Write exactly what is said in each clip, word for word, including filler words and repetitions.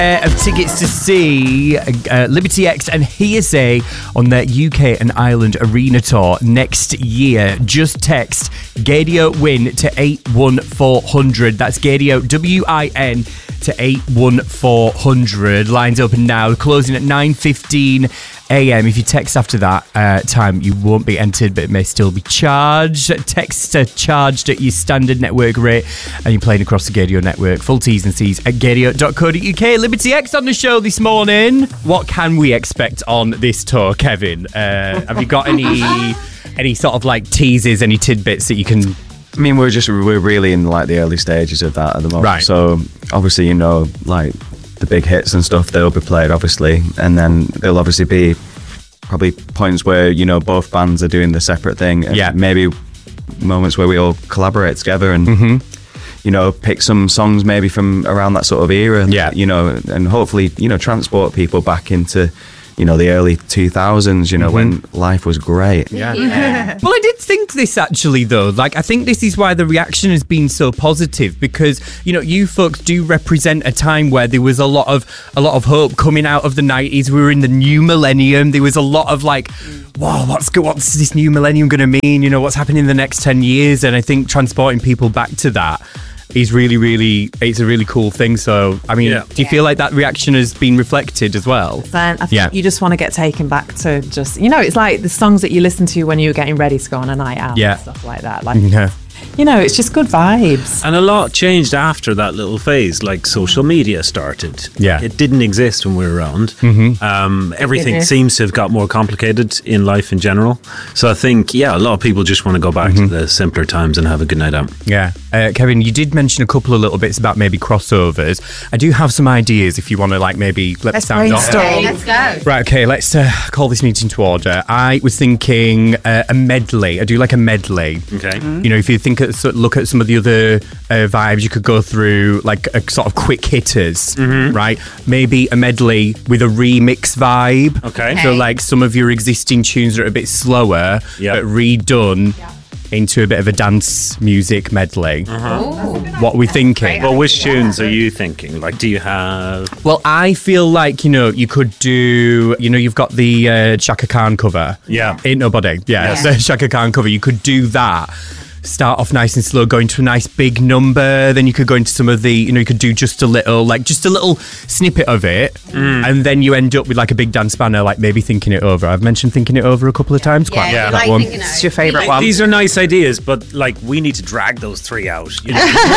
Of tickets to see uh, Liberty X and Hearsay on their U K and Ireland arena tour next year. Just text Gaydio WIN to eight one four hundred. That's Gaydio W I N to eight one four hundred. Lines open now, closing at nine fifteen a.m. If you text after that uh, time, you won't be entered, but it may still be charged. Text uh, charged at your standard network rate, and you're playing across the Gaydio network. Full T's and C's at gaydio dot co dot uk. Liberty X on the show this morning. What can we expect on this tour, Kevin? Uh, have you got any any sort of like teases, any tidbits that you can... I mean, we're just we're really in like the early stages of that at the moment. Right. So obviously, you know, like the big hits and stuff, they'll be played obviously, and then there'll obviously be probably points where, you know, both bands are doing the separate thing, and yeah, maybe moments where we all collaborate together and mm-hmm. you know, pick some songs maybe from around that sort of era, yeah, you know, and hopefully, you know, transport people back into, you know, the early two thousands, you know, mm-hmm. when life was great. Yeah. yeah. Well, I did think this actually, though. Like, I think this is why the reaction has been so positive, because, you know, you folks do represent a time where there was a lot of a lot of hope coming out of the nineties. We were in the new millennium. There was a lot of like, wow, what's go- what's this new millennium going to mean? You know, what's happening in the next ten years? And I think transporting people back to that is really, really, it's a really cool thing. So, I mean, yeah. do you feel like that reaction has been reflected as well? Then I think yeah. you just want to get taken back to just, you know, it's like the songs that you listen to when you were getting ready to go on a night out yeah. and stuff like that. Like, yeah. you know, it's just good vibes. And a lot changed after that little phase, like social media started. Yeah. It didn't exist when we were around. Mm-hmm. Um, everything Yeah. seems to have got more complicated in life in general. So I think, yeah, a lot of people just want to go back mm-hmm. to the simpler times and have a good night out. Yeah. Uh, Kevin, you did mention a couple of little bits about maybe crossovers. I do have some ideas if you want to, like, maybe let Let's the sound off. Okay, let's go. Right, okay, let's uh, call this meeting to order. I was thinking uh, a medley. I do like a medley. Okay. Mm-hmm. You know, if you think at, so look at some of the other uh, vibes, you could go through like a sort of quick hitters, mm-hmm. right? Maybe a medley with a remix vibe. Okay. So like some of your existing tunes are a bit slower, yep. but redone yep. into a bit of a dance music medley. Uh-huh. What are we thinking? Well, which tunes are you thinking? Like, do you have... Well, I feel like, you know, you could do, you know, you've got the uh, Chaka Khan cover. Yeah. Ain't Nobody. Yeah, Yes. the Chaka Khan cover. You could do that. Start off nice and slow, go into a nice big number, then you could go into some of the, you know, you could do just a little, like just a little snippet of it, mm. and then you end up with like a big dance banner, like maybe Thinking It Over. I've mentioned Thinking It Over a couple of times. Yeah, Quite yeah, like like that one. It's your favourite one. These are nice ideas, but like we need to drag those three out. You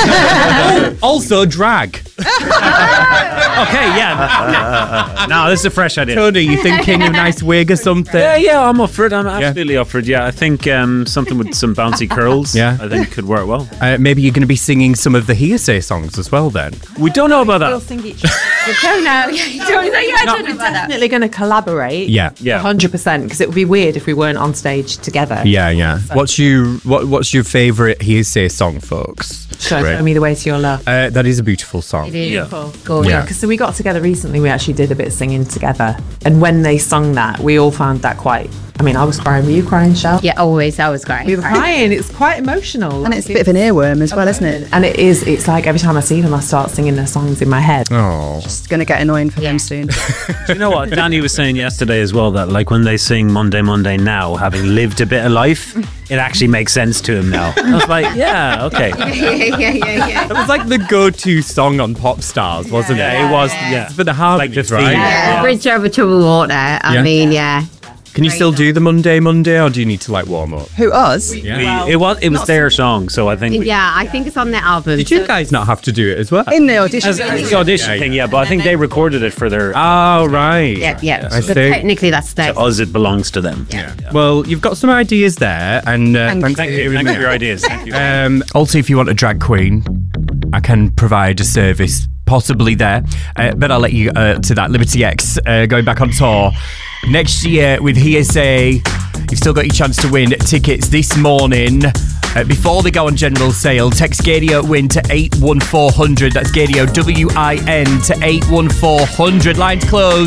know? Also, drag. Okay, yeah. No, this is a fresh idea. Tony, you thinking a nice wig or something? Yeah, yeah, I'm up for it. I'm absolutely yeah. up for it. Yeah, I think um, something with some bouncy curls. Yeah, I think could work well. Uh, maybe you're going to be singing some of the Hearsay songs as well. Then we don't know about that. We'll sing each. You don't know. You don't know. You don't know We're about that. definitely going to collaborate. Yeah, yeah, one hundred percent. Because it would be weird if we weren't on stage together. Yeah, yeah. So. What's your what, What's your favourite Hearsay song, folks? Show, show Me the Way to Your Love. Uh, that is a beautiful song. It is. Yeah. Gorgeous. Yeah. Because so we got together recently, we actually did a bit of singing together. And when they sung that, we all found that quite, I mean, I was crying. Were you crying, Shell? Yeah, always. I was crying. We were crying. It's quite emotional. And it's a bit of an earworm as well, isn't it? And it is. It's like every time I see them, I start singing their songs in my head. Oh. It's going to get annoying for Yeah. them soon. Do you know what Danny was saying yesterday as well, that like when they sing Monday Monday now, having lived a bit of life, it actually makes sense to him now. I was like, yeah, okay. yeah, yeah, yeah, yeah. It was like the go-to song on Pop Stars, wasn't Yeah, it? it was. Yeah. Yeah, It's for the hard like the bits, right? theme. Yeah, Yeah. Bridge over troubled water. I Yeah. mean, yeah. Can you still do the Monday Monday, or do you need to like warm up? Who, us? Yeah. We- it was it was their song, so I think we, Yeah, I think it's on their album. Did you so- guys not have to do it as well? In the audition. as, as the audition Yeah, thing, yeah, but I think they recorded it for their. Oh, right. Yeah, yeah. I So see. technically, that's their. To us, it belongs to them. Yeah. Well, you've got some ideas there, and uh, Thank thanks Thank for you, hearing thank you them. for your ideas. Thank you. Um, also, if you want a drag queen, I can provide a service possibly there, uh, but I'll let you uh, to that. Liberty X uh, going back on tour next year with Hearsay. You've still got your chance to win tickets this morning. Uh, before they go on general sale, text Gaydio WIN to eight one four hundred. That's Gaydio W I N to eight one four hundred. Lines closed.